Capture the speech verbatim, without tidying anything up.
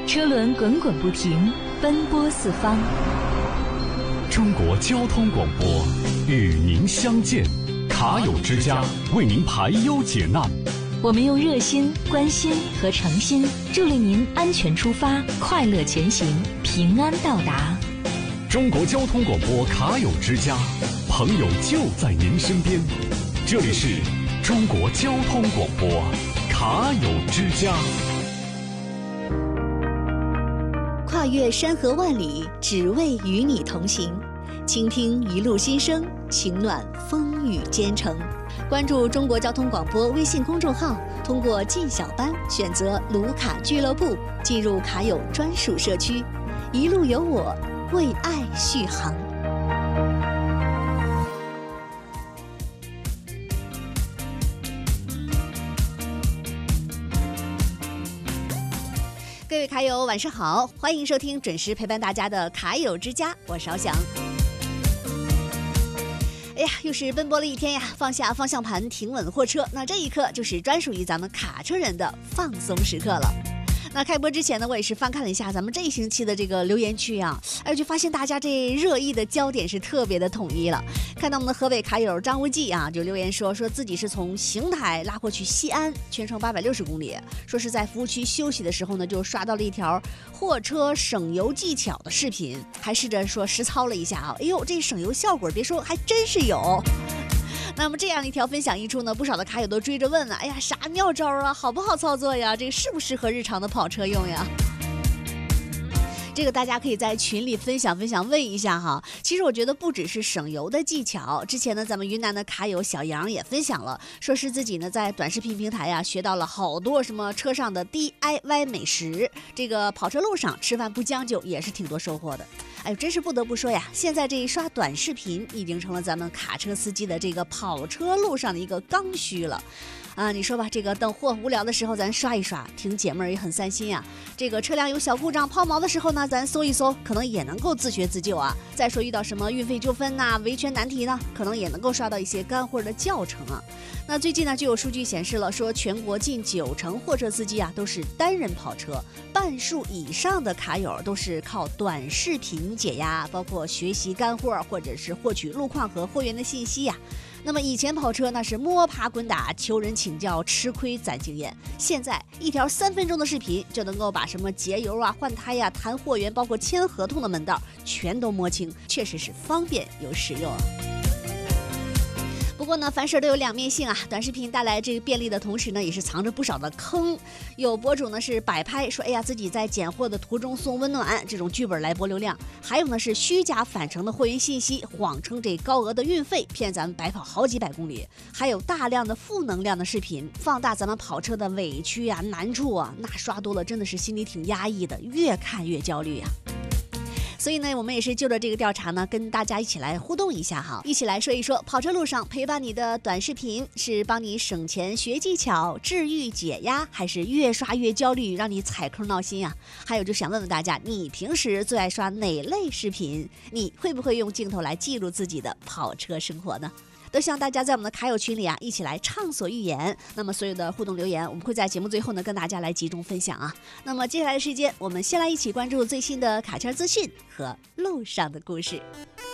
车轮滚滚不停，奔波四方。 中国交通广播与您相见，卡友之家为您排忧解难。 我们用热心、关心和诚心，助力您安全出发，快乐前行，平安到达。 中国交通广播卡友之家，朋友就在您身边。这里是中国交通广播卡友之家。 跨越山河万里，只为与你同行。倾听一路心声，情暖风雨兼程。关注中国交通广播微信公众号，通过进小班选择卢卡俱乐部，进入卡友专属社区。一路有我，为爱续航。各位卡友晚上好，欢迎收听准时陪伴大家的卡友之家，我是翱翔。哎呀，又是奔波了一天呀，放下方向盘，停稳货车，那这一刻就是专属于咱们卡车人的放松时刻了。那开播之前呢，我也是翻看了一下咱们这一星期的这个留言区啊，哎，就发现大家这热议的焦点是特别的统一了。看到我们的河北卡友张无忌啊，就留言说说自己是从邢台拉货去西安，全程八百六十公里，说是在服务区休息的时候呢，就刷到了一条货车省油技巧的视频，还试着说实操了一下啊，哎呦，这省油效果别说还真是有。那么这样一条分享一出呢，不少的卡友都追着问了，哎呀，啥妙招啊，好不好操作呀？这个适不适合日常的跑车用呀？这个大家可以在群里分享分享，问一下哈。其实我觉得不只是省油的技巧，之前呢，咱们云南的卡友小杨也分享了，说是自己呢在短视频平台呀、啊、学到了好多什么车上的 D I Y 美食，这个跑车路上吃饭不将就也是挺多收获的。哎呦，真是不得不说呀，现在这一刷短视频已经成了咱们卡车司机的这个跑车路上的一个刚需了。啊，你说吧，这个等货无聊的时候咱刷一刷，挺解闷也很散心呀。这个车辆有小故障抛锚的时候呢，咱搜一搜，可能也能够自学自救啊。再说遇到什么运费纠纷呐、维权难题呢，可能也能够刷到一些干货的教程啊。那最近呢，就有数据显示了，说全国近九成货车司机啊都是单人跑车，半数以上的卡友都是靠短视频解压，包括学习干货或者是获取路况和货源的信息呀、啊。那么以前跑车那是摸爬滚打，求人请教，吃亏攒经验。现在一条三分钟的视频就能够把什么节油啊、换胎呀、谈货源，包括签合同的门道全都摸清，确实是方便又实用。不过呢，凡事都有两面性啊。短视频带来这个便利的同时呢，也是藏着不少的坑。有博主呢是摆拍说，哎呀，自己在拣货的途中送温暖，这种剧本来博流量；还有呢是虚假返程的货源信息，谎称这高额的运费，骗咱们白跑好几百公里。还有大量的负能量的视频，放大咱们跑车的委屈啊、难处啊，那刷多了真的是心里挺压抑的，越看越焦虑啊。所以呢，我们也是就着这个调查呢，跟大家一起来互动一下哈，一起来说一说跑车路上陪伴你的短视频是帮你省钱学技巧、治愈解压，还是越刷越焦虑，让你踩坑闹心啊？还有就想问问大家，你平时最爱刷哪类视频？你会不会用镜头来记录自己的跑车生活呢？都希望大家在我们的卡友群里啊，一起来畅所欲言。那么所有的互动留言，我们会在节目最后呢跟大家来集中分享啊。那么接下来的时间，我们先来一起关注最新的卡车资讯和路上的故事。